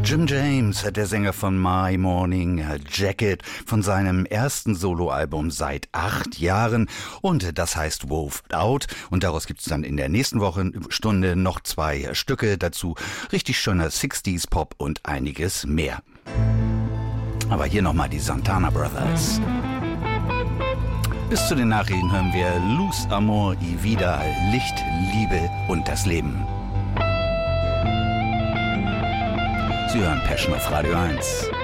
Jim James, der Sänger von My Morning Jacket, von seinem ersten Soloalbum seit 8 Jahren, und das heißt Woved Out, und daraus gibt's dann in der nächsten Wochenstunde noch 2 Stücke dazu, richtig schöner 60s Pop und einiges mehr. Aber hier nochmal die Santana Brothers. Bis zu den Nachrichten hören wir Luz Amor y Vida, Licht, Liebe und das Leben. Sie hören Passion auf Radio 1.